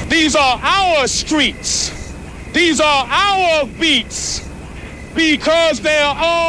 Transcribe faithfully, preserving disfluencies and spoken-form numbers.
These are our streets. These are our beats because they're all